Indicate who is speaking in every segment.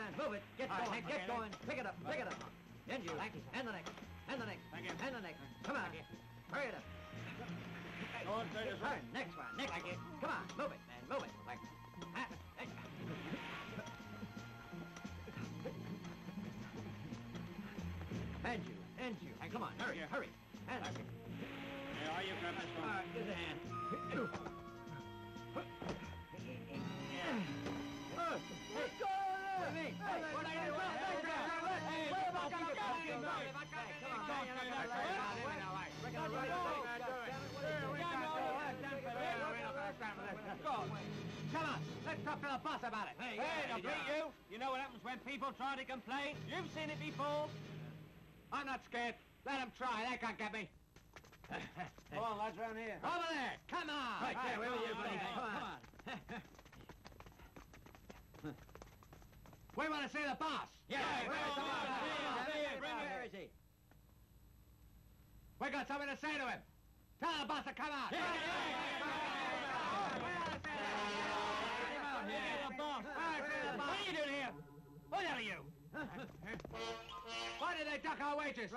Speaker 1: on, move it. Get going, get going. Pick it up, pick it up. And you.
Speaker 2: Thank you, sir.
Speaker 1: And the next. And the next.
Speaker 2: Thank you.
Speaker 1: And the next. Come on.
Speaker 2: Thank you.
Speaker 1: Hurry it up.
Speaker 2: Go on, sir, this way.
Speaker 1: Turn. Next one. Next
Speaker 2: Thank
Speaker 1: one.
Speaker 2: you.
Speaker 1: Come on, move it, man. Move it.
Speaker 2: Thank you.
Speaker 1: And you. And you. Come on, hurry,
Speaker 2: you.
Speaker 1: hurry. And
Speaker 2: Thank you. Here are you, grab this
Speaker 1: All
Speaker 2: one.
Speaker 1: right, give us a hand. Let's go! What do you mean? Hey, what are you doing? Hey, what about that? Come on, man.
Speaker 2: Come on, let's talk to the boss about it.
Speaker 1: Hey,
Speaker 2: now, beat you. You know what happens when people try to complain? You've seen it before. I'm not scared. Let them try. They can't get me. Come on, lads, round here. Over there. Come on.
Speaker 1: Right there, where are you, buddy?
Speaker 2: Come on. We want to see the boss.
Speaker 1: Yeah,
Speaker 2: where's the boss?
Speaker 1: Where is he?
Speaker 2: We got something to say to him. Tell the boss to come out. What are you doing here? Who the hell are you? Why did they duck our wages?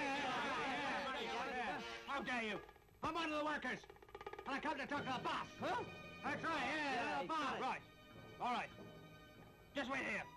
Speaker 2: How dare you? I'm one of the workers. And I come to talk to the boss. Huh? That's right, the boss. Right. All right. Just wait here.